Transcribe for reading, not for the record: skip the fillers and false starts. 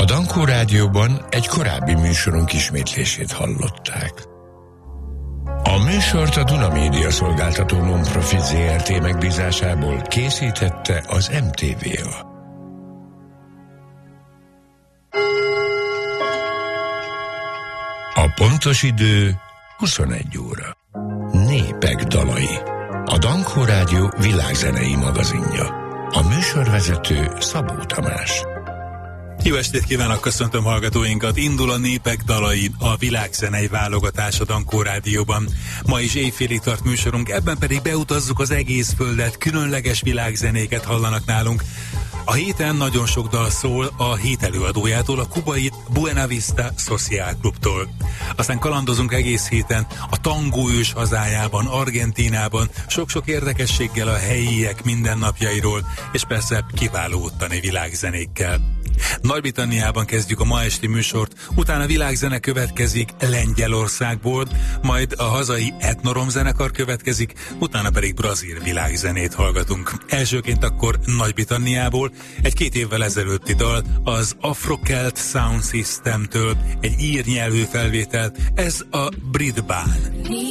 A Dankó Rádióban egy korábbi műsorunk ismétlését hallották. A műsort a Duna Média Szolgáltató Non-Profit Zrt. Megbízásából készítette az MTVA. A pontos idő 21 óra. Népek dalai. A Dankó Rádió világzenei magazinja. A műsorvezető Szabó Tamás. Jó estét kívánok, köszöntöm hallgatóinkat! Indul a Népek dalai, a világzenei válogatás a Dankó Rádióban. Ma is éjfélig tart műsorunk, ebben pedig beutazzuk az egész földet, különleges világzenéket hallanak nálunk. A héten nagyon sok dal szól a hét előadójától, a kubai Buena Vista Social Clubtól. Aztán kalandozunk egész héten a tangó ős hazájában, Argentínában, sok-sok érdekességgel a helyiek mindennapjairól, és persze kiváló ottani világzenékkel. Nagy-Britanniában kezdjük a ma esti műsort, utána világzene következik Lengyelországból, majd a hazai Etnorom zenekar következik, utána pedig brazil világzenét hallgatunk. Elsőként akkor Nagy-Britanniából egy 2 évvel ezelőtti dal, az Afro-Celt Sound Systemtől, egy ír nyelvű felvétel, ez a Brit Bán.